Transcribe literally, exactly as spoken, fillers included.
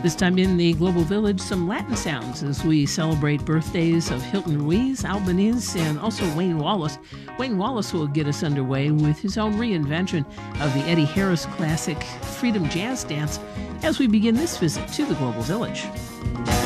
This time in the Global Village, some Latin sounds as we celebrate birthdays of Hilton Ruiz, Albeniz, and also Wayne Wallace. Wayne Wallace will get us underway with his own reinvention of the Eddie Harris classic Freedom Jazz Dance as we begin this visit to the Global Village.